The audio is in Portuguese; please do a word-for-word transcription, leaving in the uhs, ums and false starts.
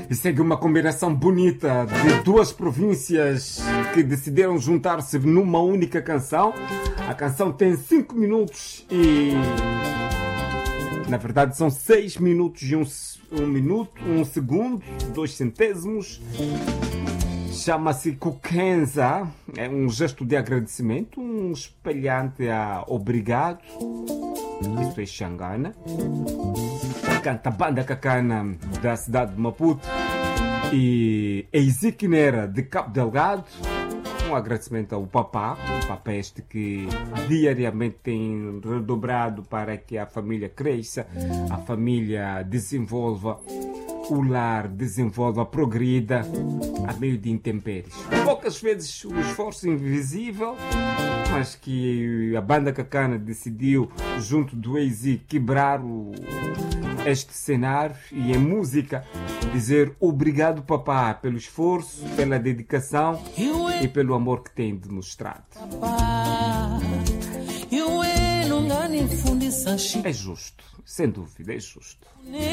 E segue uma combinação bonita de duas províncias que decidiram juntar-se numa única canção. A canção tem cinco minutos e... na verdade são seis minutos e um, um minuto, um segundo, dois centésimos. Chama-se Kukenza, é um gesto de agradecimento, um espelhante a obrigado. Isso é Xangana. Canta a banda Kakana da cidade de Maputo e Ezequiel Nera de Cabo Delgado. Um agradecimento ao papá, o papá este que diariamente tem redobrado para que a família cresça, a família desenvolva, o lar desenvolva, progrida a meio de intempéries. Poucas vezes o esforço invisível, mas que a banda Kakana decidiu, junto do Easy, quebrar o, este cenário e em música dizer obrigado papá pelo esforço, pela dedicação e pelo amor que tem demonstrado. É justo, sem dúvida, é justo.